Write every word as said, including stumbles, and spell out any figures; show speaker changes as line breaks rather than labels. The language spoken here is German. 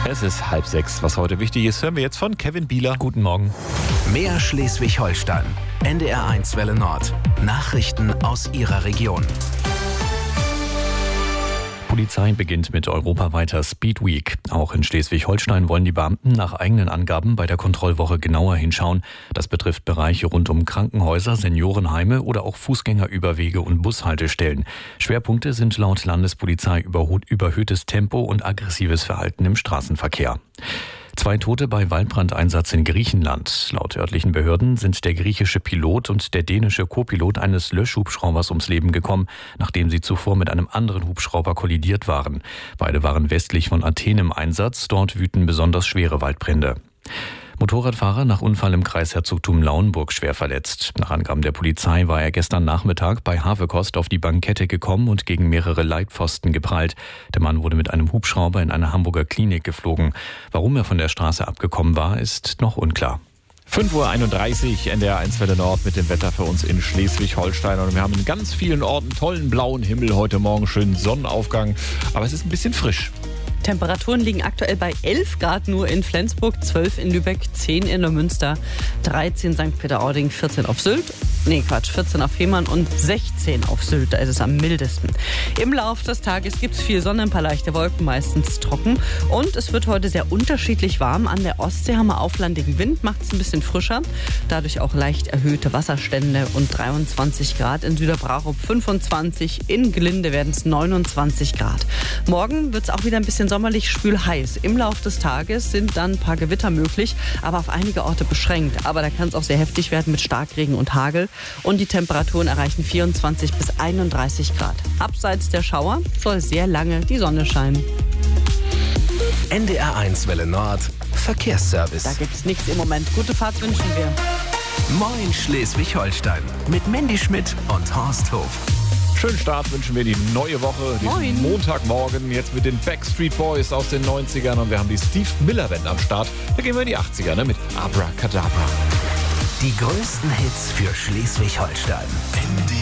Es ist halb sechs. Was heute wichtig ist, hören wir jetzt von Kevin Bieler.
Guten Morgen.
Mehr Schleswig-Holstein. N D R eins Welle Nord. Nachrichten aus Ihrer Region.
Polizei beginnt mit europaweiter Speed Week. Auch in Schleswig-Holstein wollen die Beamten nach eigenen Angaben bei der Kontrollwoche genauer hinschauen. Das betrifft Bereiche rund um Krankenhäuser, Seniorenheime oder auch Fußgängerüberwege und Bushaltestellen. Schwerpunkte sind laut Landespolizei überhöhtes Tempo und aggressives Verhalten im Straßenverkehr. Zwei Tote bei Waldbrandeinsatz in Griechenland. Laut örtlichen Behörden sind der griechische Pilot und der dänische Co-Pilot eines Löschhubschraubers ums Leben gekommen, nachdem sie zuvor mit einem anderen Hubschrauber kollidiert waren. Beide waren westlich von Athen im Einsatz. Dort wüten besonders schwere Waldbrände. Motorradfahrer nach Unfall im Kreisherzogtum Lauenburg schwer verletzt. Nach Angaben der Polizei war er gestern Nachmittag bei Havekost auf die Bankette gekommen und gegen mehrere Leitpfosten geprallt. Der Mann wurde mit einem Hubschrauber in eine Hamburger Klinik geflogen. Warum er von der Straße abgekommen war, ist noch unklar.
fünf Uhr einunddreißig, N D R eins Welle Nord mit dem Wetter für uns in Schleswig-Holstein. Und wir haben in ganz vielen Orten tollen blauen Himmel heute Morgen, schönen Sonnenaufgang. Aber es ist ein bisschen frisch.
Temperaturen liegen aktuell bei elf Grad nur in Flensburg, zwölf in Lübeck, zehn in Neumünster, dreizehn Sankt Peter-Ording, vierzehn auf Sylt. Nee, Quatsch, vierzehn auf Fehmarn und sechzehn auf Sylt, da ist es am mildesten. Im Laufe des Tages gibt es viel Sonne, ein paar leichte Wolken, meistens trocken. Und es wird heute sehr unterschiedlich warm. An der Ostsee haben wir auflandigen Wind, macht es ein bisschen frischer. Dadurch auch leicht erhöhte Wasserstände und dreiundzwanzig Grad. In Süderbrarup fünfundzwanzig, in Glinde werden es neunundzwanzig Grad. Morgen wird es auch wieder ein bisschen sommerlich schwül heiß. Im Laufe des Tages sind dann ein paar Gewitter möglich, aber auf einige Orte beschränkt. Aber da kann es auch sehr heftig werden mit Starkregen und Hagel. Und die Temperaturen erreichen vierundzwanzig bis einunddreißig Grad. Abseits der Schauer soll sehr lange die Sonne scheinen.
N D R eins Welle Nord. Verkehrsservice.
Da gibt es nichts im Moment. Gute Fahrt wünschen wir.
Moin Schleswig-Holstein. Mit Mandy Schmidt und Horst Hof.
Schönen Start wünschen wir die neue Woche, diesen
Moin.
Montagmorgen, jetzt mit den Backstreet Boys aus den neunzigern und wir haben die Steve Miller Band am Start. Da gehen wir in die achtziger, ne, mit Abracadabra.
Die größten Hits für Schleswig-Holstein.